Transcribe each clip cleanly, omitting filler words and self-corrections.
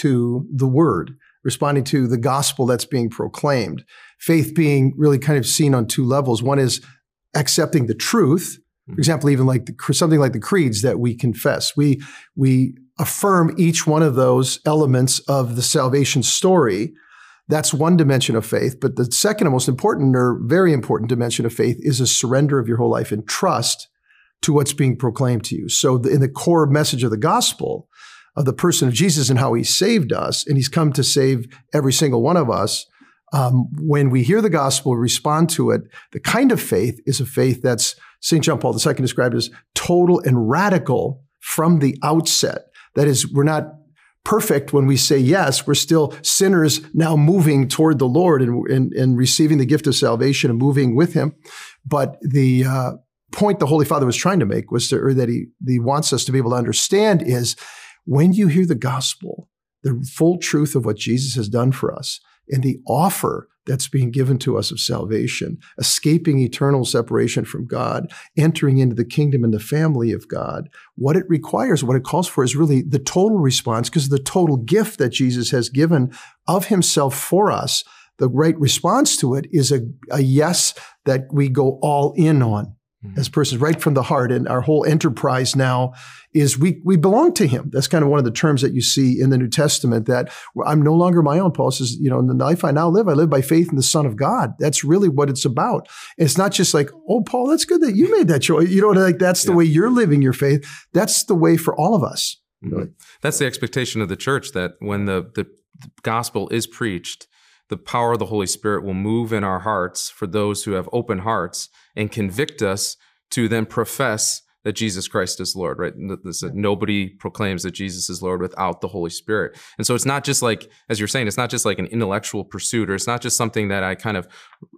to the word, responding to the gospel that's being proclaimed. Faith being really kind of seen on two levels. One is accepting the truth. For example, even like something like the creeds that we confess. We affirm each one of those elements of the salvation story. That's one dimension of faith. But the second and most important, or very important dimension of faith, is a surrender of your whole life and trust to what's being proclaimed to you. So in the core message of the gospel, of the person of Jesus and how he saved us, and he's come to save every single one of us, when we hear the gospel, respond to it, the kind of faith is a faith that's, St. John Paul II described as total and radical from the outset. That is, we're not perfect when we say yes. We're still sinners now moving toward the Lord and receiving the gift of salvation and moving with him. But the point the Holy Father was trying to make was that he wants us to be able to understand is when you hear the gospel, the full truth of what Jesus has done for us and the offer that's being given to us of salvation, escaping eternal separation from God, entering into the kingdom and the family of God, what it requires, what it calls for is really the total response, because the total gift that Jesus has given of himself for us. The right response to it is a yes that we go all in on as persons, right from the heart. And our whole enterprise now is we belong to him. That's kind of one of the terms that you see in the New Testament, that I'm no longer my own. Paul says, in the life I now live, I live by faith in the Son of God. That's really what it's about. And it's not just like, oh, Paul, that's good that you made that choice. That's the way you're living your faith. That's the way for all of us. Really. That's the expectation of the church, that when the gospel is preached, the power of the Holy Spirit will move in our hearts for those who have open hearts and convict us to then profess that Jesus Christ is Lord, right? Nobody proclaims that Jesus is Lord without the Holy Spirit. And so it's not just like, as you're saying, it's not just like an intellectual pursuit, or it's not just something that I kind of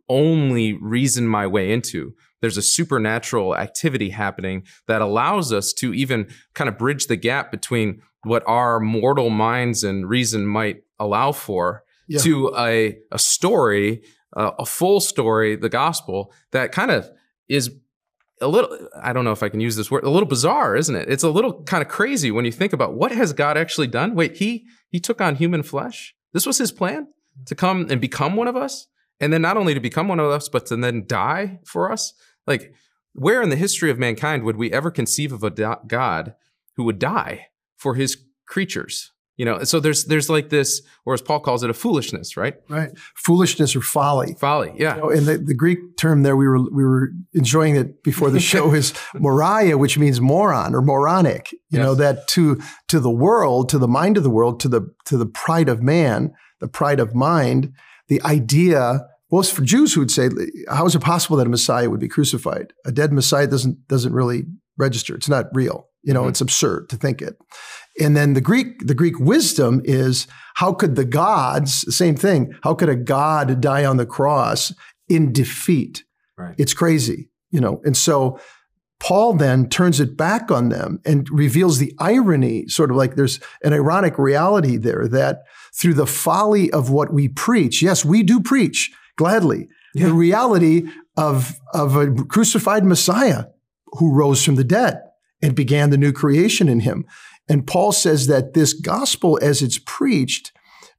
only reason my way into. There's a supernatural activity happening that allows us to even kind of bridge the gap between what our mortal minds and reason might allow for to a story, a full story, the gospel, that kind of is a little, I don't know if I can use this word, a little bizarre, isn't it? It's a little kind of crazy when you think about what has God actually done. Wait, he took on human flesh. This was his plan, to come and become one of us. And then not only to become one of us, but to then die for us. Like, where in the history of mankind would we ever conceive of a God who would die for his creatures? So there's like this, or as Paul calls it, a foolishness, right? Right. Foolishness or folly. Folly, yeah. And the Greek term there, we were enjoying it before the show, is moraia, which means moron or moronic. That to the world, to the mind of the world, to the pride of man, the pride of mind, the idea. Well, for Jews who would say, how is it possible that a Messiah would be crucified? A dead Messiah doesn't really register. It's not real. It's absurd to think it. And then the Greek wisdom is, how could the gods, the same thing, how could a god die on the cross in defeat? Right. It's crazy, And so Paul then turns it back on them and reveals the irony, sort of like there's an ironic reality there, that through the folly of what we preach, yes, we do preach gladly, the reality of a crucified Messiah who rose from the dead and began the new creation in him. And Paul says that this gospel, as it's preached,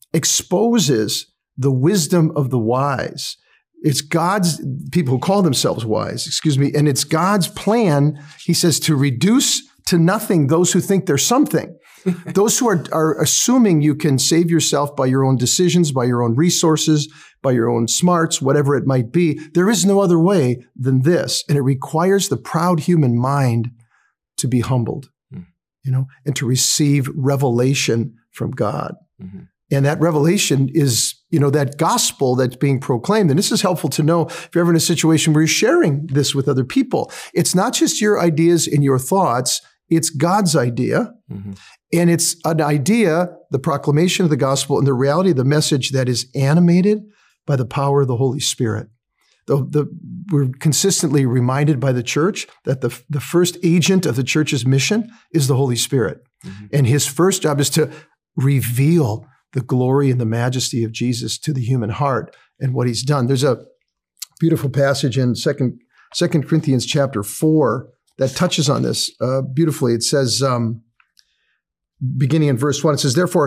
exposes the wisdom of the wise. It's God's, people who call themselves wise, and it's God's plan, he says, to reduce to nothing those who think they're something. Those who are assuming you can save yourself by your own decisions, by your own resources, by your own smarts, whatever it might be. There is no other way than this. And it requires the proud human mind to be humbled, and to receive revelation from God. Mm-hmm. And that revelation is, that gospel that's being proclaimed. And this is helpful to know if you're ever in a situation where you're sharing this with other people. It's not just your ideas and your thoughts. It's God's idea. Mm-hmm. And it's an idea, the proclamation of the gospel and the reality of the message, that is animated by the power of the Holy Spirit. We're consistently reminded by the church that the first agent of the church's mission is the Holy Spirit. Mm-hmm. And his first job is to reveal the glory and the majesty of Jesus to the human heart and what he's done. There's a beautiful passage in 2 Corinthians chapter 4 that touches on this beautifully. It says, beginning in verse 1, it says, "Therefore,